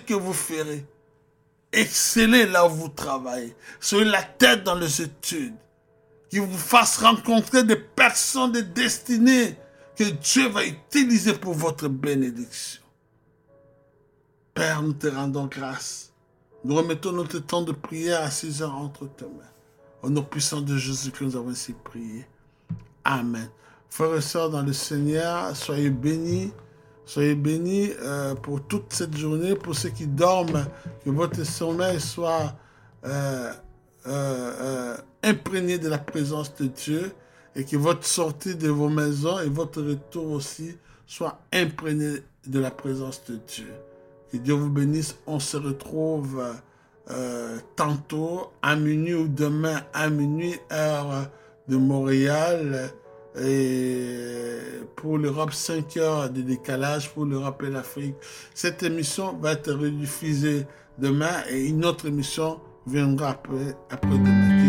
que vous ferez. Excellez là où vous travaillez. Soyez la tête dans les études. Qu'il vous fasse rencontrer des personnes de destinée que Dieu va utiliser pour votre bénédiction. Père, nous te rendons grâce. Nous remettons notre temps de prière à 6 heures entre tes mains. Au nom puissant de Jésus que nous avons ainsi prié. Amen. Frères et sœurs dans le Seigneur, soyez bénis. Soyez bénis pour toute cette journée. Pour ceux qui dorment, que votre sommeil soit imprégné de la présence de Dieu et que votre sortie de vos maisons et votre retour aussi soit imprégné de la présence de Dieu. Que Dieu vous bénisse. On se retrouve tantôt à minuit ou demain à minuit, heure de Montréal. Et pour l'Europe, 5 heures de décalage pour l'Europe et l'Afrique. Cette émission va être rediffusée demain et une autre émission viendra après-demain.